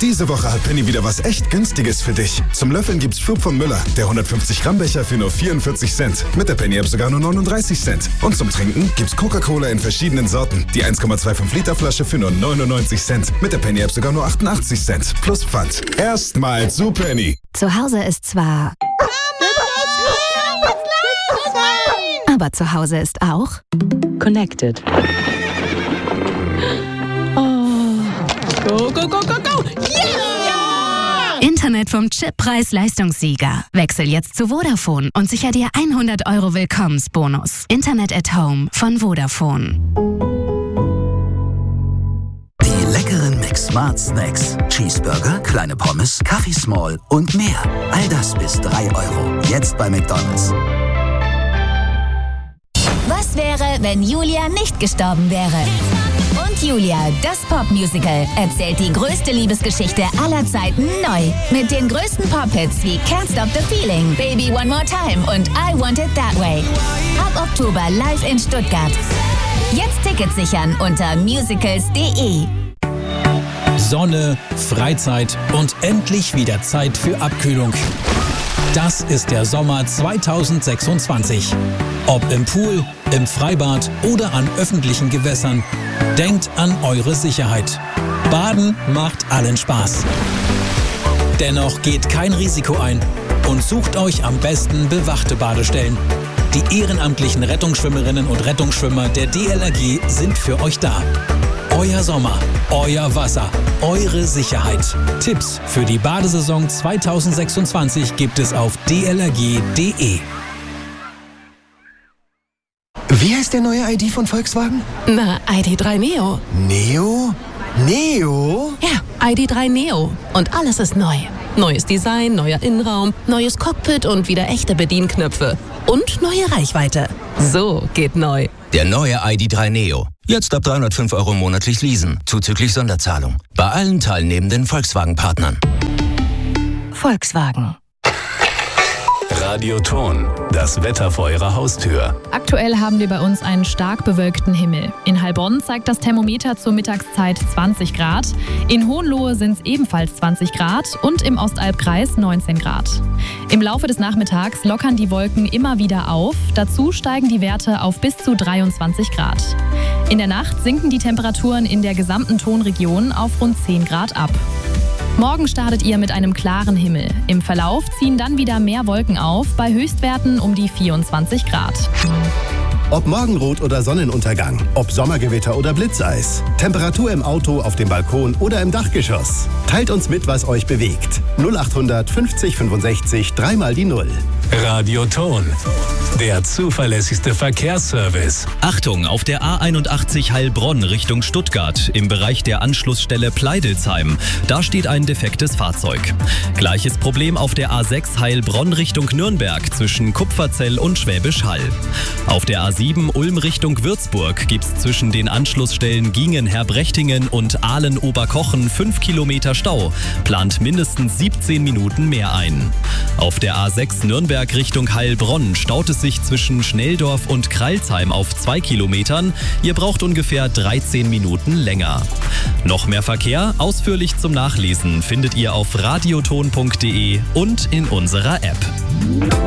Diese Woche hat Penny wieder was echt Günstiges für dich. Zum Löffeln gibt's Flug von Müller, der 150 Gramm Becher für nur 44 Cent. Mit der Penny-App sogar nur 39 Cent. Und zum Trinken gibt's Coca-Cola in verschiedenen Sorten. Die 1,25 Liter Flasche für nur 99 Cent. Mit der Penny-App sogar nur 88 Cent. Plus Pfand. Erstmal zu Penny. Zu Hause ist zwar... aber zu Hause ist auch... Connected. Go, go, go, go, go! Yeah! Internet vom Chip Preis-Leistungssieger. Wechsel jetzt zu Vodafone und sicher dir 100 € Willkommensbonus. Internet at Home von Vodafone. Die leckeren McSmart Snacks. Cheeseburger, kleine Pommes, Kaffee Small und mehr. All das bis 3 €. Jetzt bei McDonald's. Was wäre, wenn Julia nicht gestorben wäre? Und Julia, das Popmusical, erzählt die größte Liebesgeschichte aller Zeiten neu. Mit den größten Pop-Hits wie Can't Stop the Feeling, Baby One More Time und I Want It That Way. Ab Oktober live in Stuttgart. Jetzt Tickets sichern unter musicals.de. Sonne, Freizeit und endlich wieder Zeit für Abkühlung. Das ist der Sommer 2026. Ob im Pool, im Freibad oder an öffentlichen Gewässern, denkt an eure Sicherheit. Baden macht allen Spaß. Dennoch geht kein Risiko ein und sucht euch am besten bewachte Badestellen. Die ehrenamtlichen Rettungsschwimmerinnen und Rettungsschwimmer der DLRG sind für euch da. Euer Sommer, euer Wasser, eure Sicherheit. Tipps für die Badesaison 2026 gibt es auf dlrg.de. Wie heißt der neue ID von Volkswagen? Na, ID.3 Neo. Neo? Neo? Ja, ID.3 Neo. Und alles ist neu. Neues Design, neuer Innenraum, neues Cockpit und wieder echte Bedienknöpfe. Und neue Reichweite. So geht neu. Der neue ID.3 Neo. Jetzt ab 305 € monatlich leasen, zuzüglich Sonderzahlung. Bei allen teilnehmenden Volkswagen-Partnern. Volkswagen. Radioton, das Wetter vor Ihrer Haustür. Aktuell haben wir bei uns einen stark bewölkten Himmel. In Heilbronn zeigt das Thermometer zur Mittagszeit 20 Grad. In Hohenlohe sind es ebenfalls 20 Grad und im Ostalbkreis 19 Grad. Im Laufe des Nachmittags lockern die Wolken immer wieder auf. Dazu steigen die Werte auf bis zu 23 Grad. In der Nacht sinken die Temperaturen in der gesamten Tonregion auf rund 10 Grad ab. Morgen startet ihr mit einem klaren Himmel. Im Verlauf ziehen dann wieder mehr Wolken auf, bei Höchstwerten um die 24 Grad. Ob Morgenrot oder Sonnenuntergang, ob Sommergewitter oder Blitzeis, Temperatur im Auto, auf dem Balkon oder im Dachgeschoss. Teilt uns mit, was euch bewegt. 0800 50 65 3 mal die 0. Radioton, der zuverlässigste Verkehrsservice. Achtung, auf der A81 Heilbronn Richtung Stuttgart, im Bereich der Anschlussstelle Pleidelsheim. Da steht ein defektes Fahrzeug. Gleiches Problem auf der A6 Heilbronn Richtung Nürnberg zwischen Kupferzell und Schwäbisch Hall. Auf der A7 Ulm Richtung Würzburg gibt's zwischen den Anschlussstellen Gingen-Herbrechtingen und Ahlen-Oberkochen 5 Kilometer Stau. Plant mindestens 17 Minuten mehr ein. Auf der A6 Nürnberg Richtung Heilbronn staut es sich zwischen Schnelldorf und Kreilsheim auf 2 Kilometern. Ihr braucht ungefähr 13 Minuten länger. Noch mehr Verkehr, ausführlich zum Nachlesen, findet ihr auf radioton.de und in unserer App.